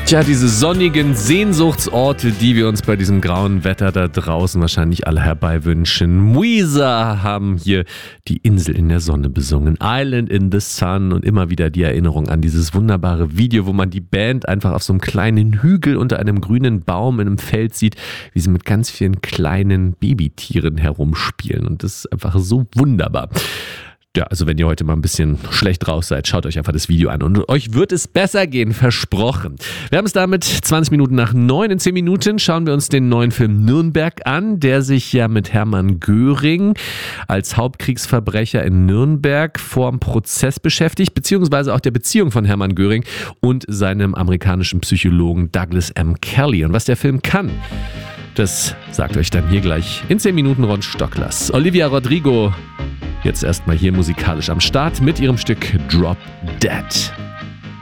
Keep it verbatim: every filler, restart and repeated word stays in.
Tja, diese sonnigen Sehnsuchtsorte, die wir uns bei diesem grauen Wetter da draußen wahrscheinlich alle herbeiwünschen. Weezer haben hier die Insel in der Sonne besungen. Island in the Sun und immer wieder die Erinnerung an dieses wunderbare Video, wo man die Band einfach auf so einem kleinen Hügel unter einem grünen Baum in einem Feld sieht, wie sie mit ganz vielen kleinen Babytieren herumspielen. Und das ist einfach so wunderbar. Ja, also wenn ihr heute mal ein bisschen schlecht raus seid, schaut euch einfach das Video an und euch wird es besser gehen, versprochen. Wir haben es damit zwanzig Minuten nach neun. In zehn Minuten schauen wir uns den neuen Film Nürnberg an, der sich ja mit Hermann Göring als Hauptkriegsverbrecher in Nürnberg vorm Prozess beschäftigt, beziehungsweise auch der Beziehung von Hermann Göring und seinem amerikanischen Psychologen Douglas M. Kelly. Und was der Film kann, das sagt euch dann hier gleich in zehn Minuten Ron Stocklers. Olivia Rodrigo jetzt erstmal hier musikalisch am Start mit ihrem Stück Drop Dead.